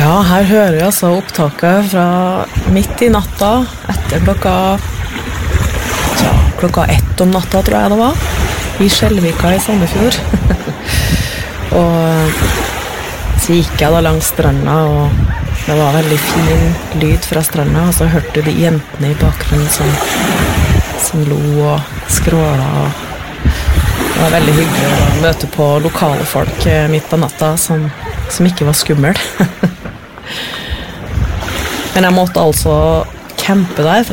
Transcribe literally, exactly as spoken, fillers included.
Ja, her hører jeg altså opptaket fra midt i natta, etter klokka, ja, klokka ett om natta, tror jeg det var, i Skjelvika i Sandefjord. Og så gikk jeg da langs stranda, og det var veldig fin lyd fra stranda, og så hørte du de jentene i bakgrunnen som, som lo og skråla. Det var veldig hyggelig å møte på lokale folk midt på natta som, som ikke var skummel. Men jeg måtte altså campe der,